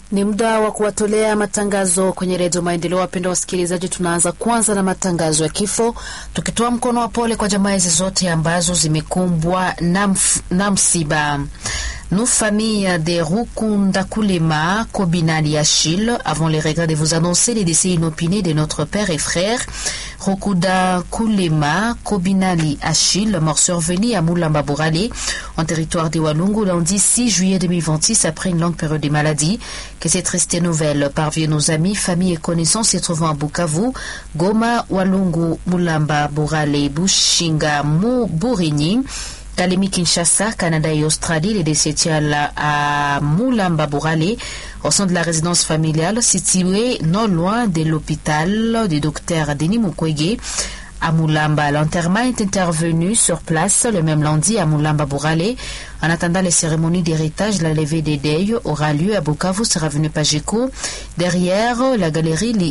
Ni muda wa kuwatolea matangazo kwenye Redio Maendeleo. Wapenda wasikilizaji, tunaanza kwanza na matangazo ya kifo, tukitoa mkono wa pole kwa jamaa hizi zote ambazo zimekumbwa na msiba. Nous, famille de Rukunda Kulema, Kobinali Achille, avons les regrets de vous annoncer les décès inopinés de notre père et frère, Rukunda Kulema, Kobinali Achille, mort survenu à Moulamba Bourale, en territoire de Walungu, lundi 6 juillet 2026, après une longue période de maladie. Que cette triste nouvelle parvienne nos amis, familles et connaissances se trouvant à Bukavu, Goma, Walungu, Moulamba Bourale, Bushinga, Burini, Kalemi, Kinshasa, Canada et Australie. Les décès à Moulamba Bourale, au sein de la résidence familiale située non loin de l'hôpital du docteur Denis Mukwege à Moulamba. L'enterrement est intervenu sur place le même lundi à Moulamba Bourale. En attendant les cérémonies d'héritage, la levée des deuils aura lieu à Bukavu, sera venu Pajeko, derrière la galerie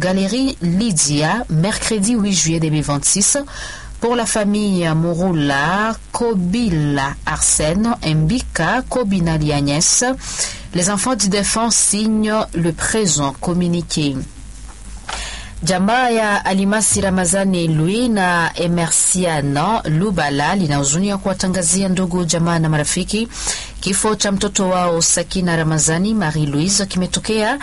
Lydia, mercredi 8 juillet 2026. Pour la famille Mouroula, Kobila Arsène, Mbika, Kobinali Agnès, les enfants du défunt signent le présent communiqué. Jamaa ya Alimasi Ramazani Lui na Emersiana Lubala lina huzuni ya kuwatangazia ndugu, jamaa na marafiki kifo cha mtoto wao Sakina Ramazani Marie Louise kimetokea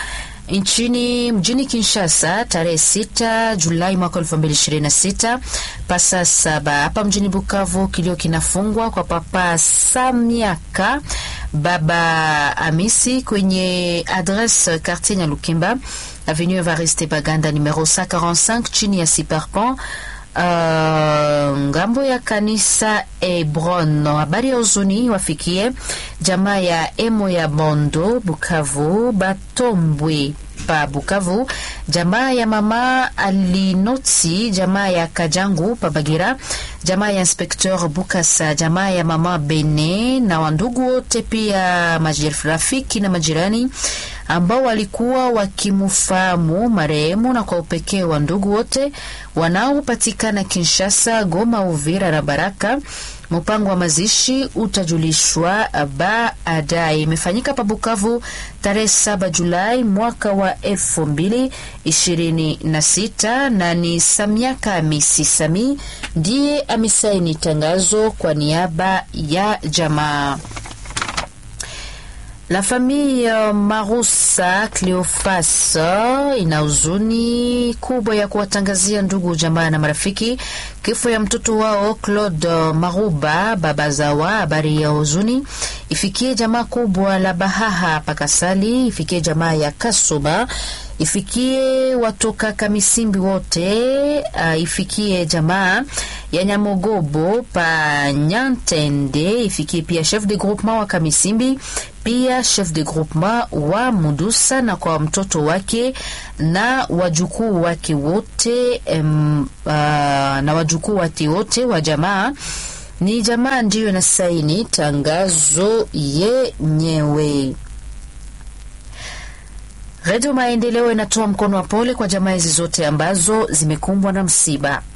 mjini Kinshasa tarehe 6 Julai mwaka 2026 pasa 7. Hapa mjini Bukavu kilio kinafungwa kwa papa Samiaka Baba Amisi kwenye adresse quartier Nyalukemba, avenue Evariste Baganda numero 145 chini ya Siparpon, ngambo ya kanisa Hebron. Habari ya huzuni wafikie jamaa ya Emo ya Bondo Bukavu, Batombwe pa Bukavu, jamaa ya mama Alinoti, jamaa ya Kajangu pa Bagira, jamaa ya inspecteur Bukasa, jamaa ya mama Bene na wandugu wote, pia rafiki na majirani ambao walikuwa wakimfahamu marehemu, na kwa upekee wa ndugu wote wanaopatikana Kinshasa, Goma, Uvira na Baraka. Mpango wa mazishi utajulishwa baadaye. Imefanyika pa Bukavu tarehe 7 Julai mwaka wa 2026, na ni Samiaka Amisi Sami ndiye amesaini tangazo kwa niaba ya jamaa. La famille Marusa Cleofas ina huzuni kubwa ya kuwatangazia ndugu, jamaa na marafiki kifo ya mtoto wao Claude Maruba Babazawa. Habari ya huzuni ifikie jamaa kubwa la Bahaha Pakasali, ifikie jamaa ya Kasoma, ifikie watoka Kamisimbi wote, ifikie jamaa ya Nyamogobo pa Nyantende, ifikie pia chef de groupement wa Kamisimbi, pia chef de groupement wa Mudusa, na kwa mtoto wake na wajukuu wake wote, wa jamaa. Ni jamaa ndiyo na saini tangazo yenyewe. Redio Maendeleo inatoa mkono wa pole kwa jamaa hizi zote ambazo zimekumbwa na msiba.